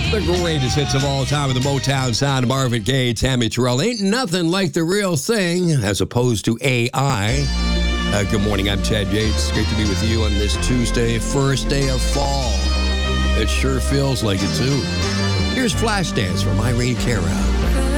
The greatest hits of all time with the Motown sound of Marvin Gaye, Tammy Terrell. Ain't nothing like the real thing as opposed to AI. Good morning, I'm Chad Yates. Great to be with you on this Tuesday, first day of fall. It sure feels like it, too. Here's Flashdance from Irene Cara.